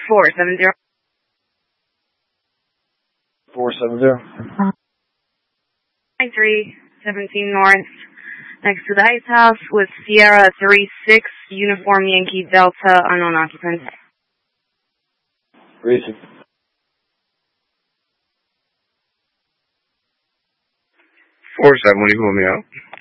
470. 470. 317 North, next to the Ice House with Sierra 36, Uniform Yankee Delta, unknown occupant. Recent. 470, you pull me out.